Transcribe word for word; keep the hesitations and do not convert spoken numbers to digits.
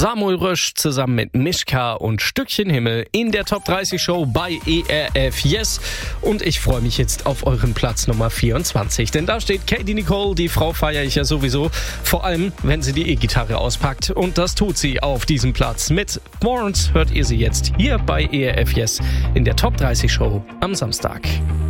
Samuel Rösch zusammen mit Mischka und Stückchen Himmel in der Top dreißig Show bei E R F Yes. Und ich freue mich jetzt auf euren Platz Nummer vierundzwanzig, denn da steht Katie Nicole, die Frau feiere ich ja sowieso, vor allem wenn sie die E-Gitarre auspackt, und das tut sie auf diesem Platz. Mit Morgens hört ihr sie jetzt hier bei E R F Yes in der Top dreißig Show am Samstag.